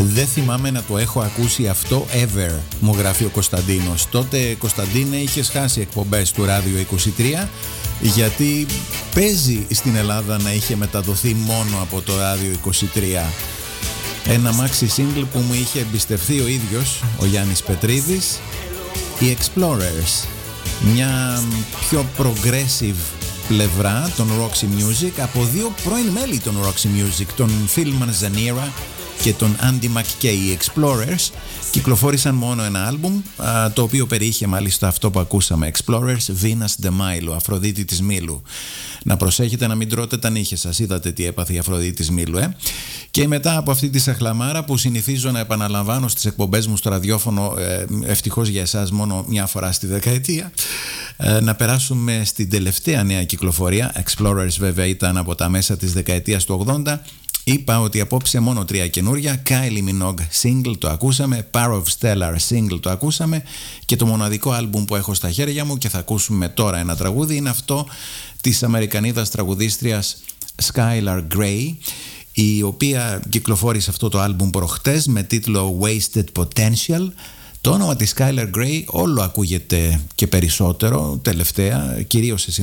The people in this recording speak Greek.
Δεν θυμάμαι να το έχω ακούσει αυτό ever, μου γράφει ο Κωνσταντίνος. Τότε, Κωνσταντίνε, είχες χάσει εκπομπές του Ράδιο 23, γιατί παίζει στην Ελλάδα να είχε μεταδοθεί μόνο από το Ράδιο 23. Ένα maxi single που μου είχε εμπιστευθεί ο ίδιος ο Γιάννης Πετρίδης, οι Explorers, μια πιο progressive πλευρά των Roxy Music από δύο πρώην μέλη των Roxy Music, τον Phil Manzanera και τον Andy McKay. Οι Explorers κυκλοφόρησαν μόνο ένα άλμπουμ, το οποίο περιείχε μάλιστα αυτό που ακούσαμε, Explorers, Venus de Milo, Αφροδίτη της Μήλου. Να προσέχετε να μην τρώτε τα νύχια σας, είδατε τι έπαθε η Αφροδίτη της Μήλου, Και μετά από αυτή τη σαχλαμάρα που συνηθίζω να επαναλαμβάνω στις εκπομπές μου στο ραδιόφωνο, ευτυχώς για εσάς μόνο μια φορά στη δεκαετία, να περάσουμε στην τελευταία νέα κυκλοφορία. Explorers βέβαια ήταν από τα μέσα της δεκαετίας του 80. Είπα ότι απόψε μόνο 3 καινούρια. Kylie Minogue single το ακούσαμε, Power of Stellar single το ακούσαμε, και το μοναδικό άλμπουμ που έχω στα χέρια μου και θα ακούσουμε τώρα ένα τραγούδι είναι αυτό της Αμερικανίδας τραγουδίστριας Skylar Grey, η οποία κυκλοφόρησε αυτό το άλμπουμ προχτές με τίτλο Wasted Potential. Το όνομα της Skylar Grey όλο ακούγεται και περισσότερο τελευταία, κυρίως σε